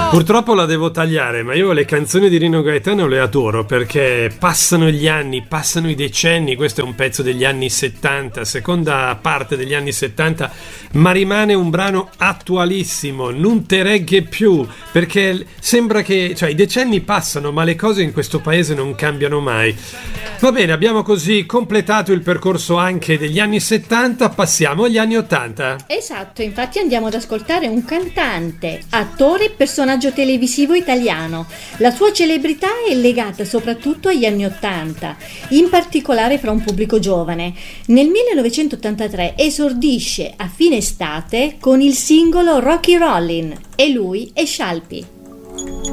Purtroppo la devo tagliare, ma io le canzoni di Rino Gaetano le adoro perché passano gli anni, passano i decenni. Questo è un pezzo degli anni 70, seconda parte degli anni 70, ma rimane un brano attualissimo, non te regge più, perché sembra che, cioè, i decenni passano, ma le cose in questo paese non cambiano mai. Va bene, abbiamo così completato il percorso anche degli anni 70, passiamo agli anni 80. Esatto, infatti andiamo ad ascoltare un cantante, attore e personaggio televisivo italiano. La sua celebrità è legata soprattutto agli anni 80, in particolare fra un pubblico giovane. Nel 1983 esordisce a fine estate con il singolo Rocky Rollin e lui è Scialpi.